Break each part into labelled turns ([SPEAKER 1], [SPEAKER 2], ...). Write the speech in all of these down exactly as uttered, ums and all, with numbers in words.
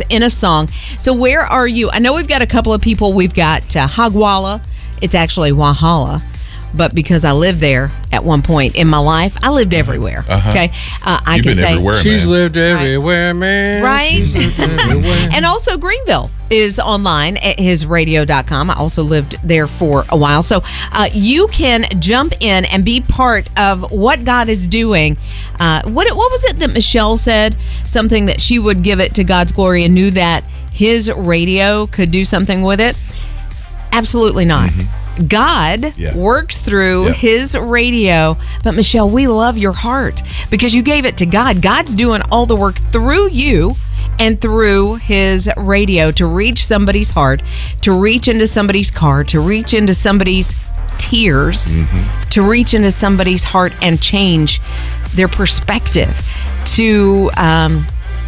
[SPEAKER 1] in a song. So where are you? I know we've got a couple of people. We've got uh, Hogwalla. It's actually Walhalla. But because I lived there at one point in my life, I lived everywhere.
[SPEAKER 2] Uh-huh.
[SPEAKER 1] Okay, uh, I
[SPEAKER 2] You've
[SPEAKER 1] can
[SPEAKER 2] been
[SPEAKER 1] say
[SPEAKER 2] everywhere,
[SPEAKER 3] She's
[SPEAKER 2] man.
[SPEAKER 3] lived everywhere, man.
[SPEAKER 1] Right.
[SPEAKER 3] She's lived everywhere.
[SPEAKER 1] And also Greenville is online at his radio dot com. I also lived there for a while. So uh, you can jump in and be part of what God is doing. Uh, what, what was it that Michelle said? Something that she would give it to God's glory and knew that his radio could do something with it? Absolutely not. Mm-hmm. God
[SPEAKER 2] yeah.
[SPEAKER 1] works through
[SPEAKER 2] yeah.
[SPEAKER 1] his radio. But Michelle, we love your heart because you gave it to God. God's doing all the work through you and through his radio to reach somebody's heart, to reach into somebody's car, to reach into somebody's tears, mm-hmm. to reach into somebody's heart and change their perspective, to um,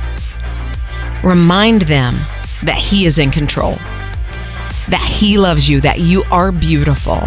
[SPEAKER 1] remind them that he is in control, that he loves you, that you are beautiful.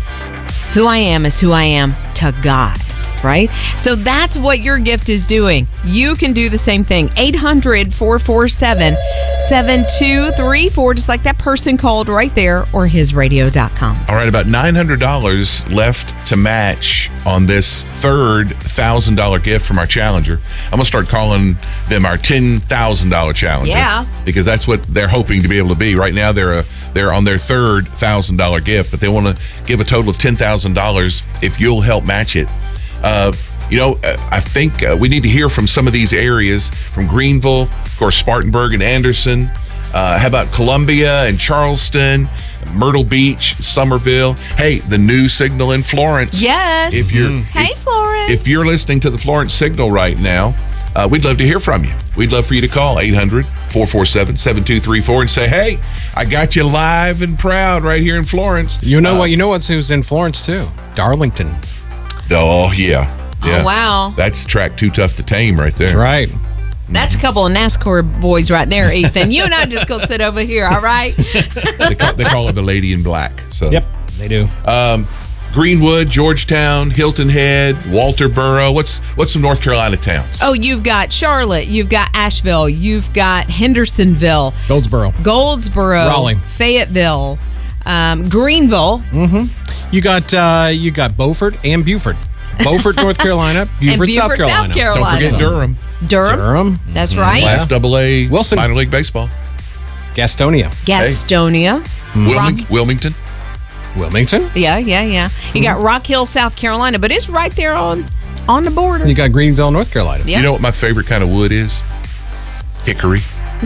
[SPEAKER 1] Who I am is who I am to God, right? So that's what your gift is doing. You can do the same thing. eight hundred, four four seven, seven two three four, just like that person called right there, or his radio dot com.
[SPEAKER 2] All right, about nine hundred dollars left to match on this third one thousand dollars gift from our challenger. I'm going to start calling them our ten thousand dollars challenger.
[SPEAKER 1] Yeah.
[SPEAKER 2] Because that's what they're hoping to be able to be. Right now, they're a, they're on their third one thousand dollars gift, but they want to give a total of ten thousand dollars if you'll help match it. Uh, you know, I think uh, we need to hear from some of these areas, from Greenville, of course, Spartanburg and Anderson. Uh, how about Columbia and Charleston, Myrtle Beach, Somerville? Hey, the new signal in Florence.
[SPEAKER 1] Yes.
[SPEAKER 2] If you're,
[SPEAKER 1] mm. Hey,
[SPEAKER 2] if,
[SPEAKER 1] Florence.
[SPEAKER 2] If you're listening to the Florence signal right now, uh, we'd love to hear from you. We'd love for you to call eight hundred, four four seven, seven two three four and say, hey, I got you live and proud right here in Florence.
[SPEAKER 3] You know
[SPEAKER 2] uh,
[SPEAKER 3] what? You know what's who's in Florence, too? Darlington.
[SPEAKER 2] Oh, yeah. yeah.
[SPEAKER 1] Oh, wow.
[SPEAKER 2] That's track too tough to tame right there.
[SPEAKER 3] That's right.
[SPEAKER 1] That's a couple of NASCAR boys right there, Ethan. You and I just go sit over here, all right?
[SPEAKER 2] they, call, they call it the Lady in Black. So.
[SPEAKER 3] Yep, they do.
[SPEAKER 2] Um, Greenwood, Georgetown, Hilton Head, Walterboro. What's what's some North Carolina towns?
[SPEAKER 1] Oh, you've got Charlotte, you've got Asheville, you've got Hendersonville,
[SPEAKER 3] Goldsboro,
[SPEAKER 1] Goldsboro,
[SPEAKER 3] Raleigh,
[SPEAKER 1] Fayetteville, um, Greenville.
[SPEAKER 3] Mm-hmm. You got uh, you got Beaufort and Beaufort. Beaufort, North Carolina. Beaufort,
[SPEAKER 1] Beaufort,
[SPEAKER 3] South Carolina.
[SPEAKER 1] South Carolina.
[SPEAKER 2] Don't forget Durham.
[SPEAKER 1] Durham.
[SPEAKER 3] Durham.
[SPEAKER 1] That's right.
[SPEAKER 2] Class double A
[SPEAKER 3] Wilson.
[SPEAKER 2] minor league baseball.
[SPEAKER 3] Gastonia.
[SPEAKER 1] Gastonia.
[SPEAKER 2] Wilming- Wilmington.
[SPEAKER 3] Wilmington.
[SPEAKER 1] Yeah, yeah, yeah. You got Rock Hill, South Carolina, but it's right there on on the border.
[SPEAKER 3] You got Greenville, North Carolina.
[SPEAKER 1] Yeah.
[SPEAKER 2] You know what my favorite kind of wood is? Hickory.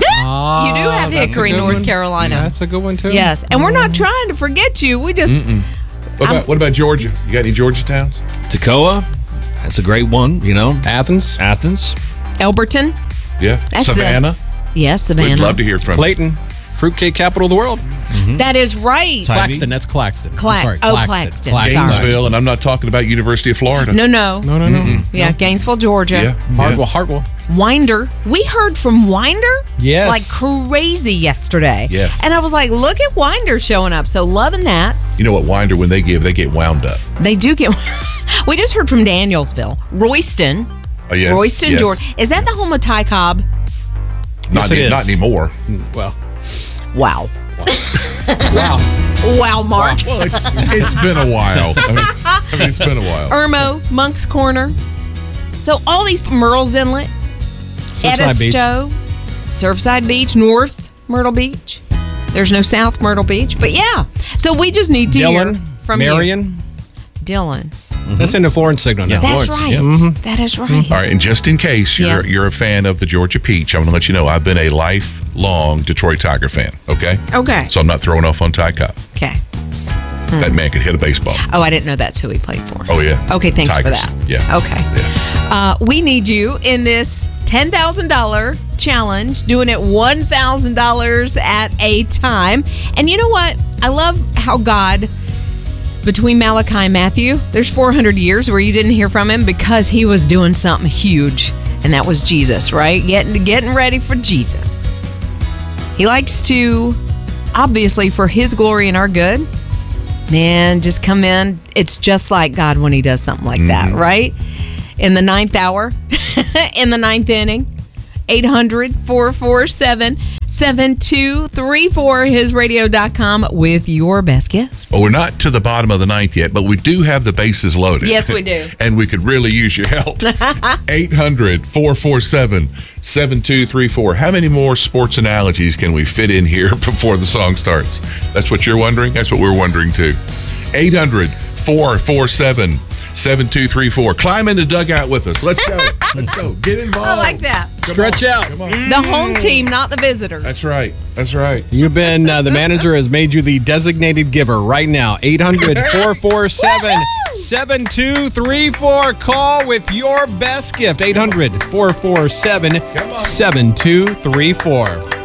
[SPEAKER 3] Ah,
[SPEAKER 1] you do have
[SPEAKER 3] that's a
[SPEAKER 1] Hickory,
[SPEAKER 3] good
[SPEAKER 1] North
[SPEAKER 3] one.
[SPEAKER 1] Carolina.
[SPEAKER 3] That's a good one, too.
[SPEAKER 1] Yes, and we're not trying to forget you. We just...
[SPEAKER 2] Mm-mm. What about, what about Georgia? You got any Georgia towns?
[SPEAKER 4] Toccoa. That's a great one, you know.
[SPEAKER 3] Athens.
[SPEAKER 4] Athens.
[SPEAKER 1] Elberton.
[SPEAKER 2] Yeah.
[SPEAKER 1] That's
[SPEAKER 2] Savannah.
[SPEAKER 1] The, yes, Savannah.
[SPEAKER 2] We'd love to hear from
[SPEAKER 3] Clayton. Fruitcake capital of the world.
[SPEAKER 2] Mm-hmm.
[SPEAKER 1] That is right.
[SPEAKER 3] Claxton. That's Claxton.
[SPEAKER 1] Cla-
[SPEAKER 3] I'm sorry.
[SPEAKER 1] oh,
[SPEAKER 3] Claxton.
[SPEAKER 1] Claxton.
[SPEAKER 2] Gainesville, and I'm not talking about University of Florida.
[SPEAKER 1] No, no.
[SPEAKER 3] No, no, no.
[SPEAKER 2] Mm-mm.
[SPEAKER 1] Yeah, Gainesville, Georgia.
[SPEAKER 2] Yeah.
[SPEAKER 3] Hartwell. Hartwell.
[SPEAKER 1] Winder. We heard from Winder
[SPEAKER 3] Yes.
[SPEAKER 1] like crazy yesterday.
[SPEAKER 2] Yes.
[SPEAKER 1] And I was like, look at Winder showing up. So loving that.
[SPEAKER 2] You know what Winder, when they give, they get wound up.
[SPEAKER 1] They do get... We just heard from Danielsville. Royston.
[SPEAKER 2] Oh, yes.
[SPEAKER 1] Royston,
[SPEAKER 2] yes.
[SPEAKER 1] Georgia. Is that the home of Ty Cobb?
[SPEAKER 2] Not,
[SPEAKER 3] Yes, it
[SPEAKER 2] any-
[SPEAKER 3] is.
[SPEAKER 2] not anymore.
[SPEAKER 3] Well.
[SPEAKER 1] Wow.
[SPEAKER 3] Wow.
[SPEAKER 1] Wow, Mark.
[SPEAKER 2] Well, it's, it's been a while. I mean, I mean, it's been a while.
[SPEAKER 1] Irmo, Monk's Corner. So all these... Merle's Inlet.
[SPEAKER 3] Surfside Beach.
[SPEAKER 1] Edisto, Surfside Beach, North Myrtle Beach. There's no South Myrtle Beach, but yeah. So we just need to
[SPEAKER 3] Dillon.
[SPEAKER 1] hear from
[SPEAKER 3] Marion.
[SPEAKER 1] you. Dillon.
[SPEAKER 3] That's in the Florence signal now.
[SPEAKER 4] Yeah.
[SPEAKER 1] That's
[SPEAKER 4] Florence,
[SPEAKER 1] right.
[SPEAKER 4] yeah.
[SPEAKER 3] Mhm.
[SPEAKER 1] That is right.
[SPEAKER 2] All right, and just in case you're
[SPEAKER 1] Yes.
[SPEAKER 2] you're a fan of the Georgia Peach, I'm going to let you know I've been a lifelong Detroit Tiger fan, okay?
[SPEAKER 1] Okay.
[SPEAKER 2] So I'm not throwing off on Ty Cobb.
[SPEAKER 1] Okay.
[SPEAKER 2] That man could hit a baseball.
[SPEAKER 1] Oh, I didn't know that's who he played for.
[SPEAKER 2] Oh, yeah.
[SPEAKER 1] Okay, thanks for
[SPEAKER 2] Tigers.
[SPEAKER 1] that.
[SPEAKER 2] Yeah.
[SPEAKER 1] Okay.
[SPEAKER 2] Yeah.
[SPEAKER 1] Uh, we need you in this ten thousand dollars challenge, doing it one thousand dollars at a time. And you know what? I love how God, between Malachi and Matthew, there's four hundred years where you didn't hear from him because he was doing something huge. And that was Jesus, right? Getting, getting ready for Jesus. He likes to, obviously for his glory and our good, man, just come in. It's just like God when he does something like that, right? In the ninth hour, in the ninth inning, eight hundred, four four seven, seven two three four, his radio dot com with your best gift.
[SPEAKER 2] Well, we're not to the bottom of the ninth yet, but we do have the bases loaded.
[SPEAKER 1] Yes, we do.
[SPEAKER 2] And we could really use your help. eight hundred, four four seven, seven two three four. How many more sports analogies can we fit in here before the song starts? That's what you're wondering? That's what we're wondering too. eight hundred, four four seven, seven two three four. Climb in the dugout with us. Let's go. Let's go. Get involved.
[SPEAKER 1] I like that.
[SPEAKER 2] Come
[SPEAKER 3] Stretch
[SPEAKER 2] on.
[SPEAKER 3] out.
[SPEAKER 2] Come on.
[SPEAKER 1] The home team, not the visitors.
[SPEAKER 2] That's right. That's right.
[SPEAKER 3] You've been, uh, the manager has made you the designated giver right now. eight hundred, four four seven, seven two three four. Call with your best gift. eight hundred, four four seven, seven two three four.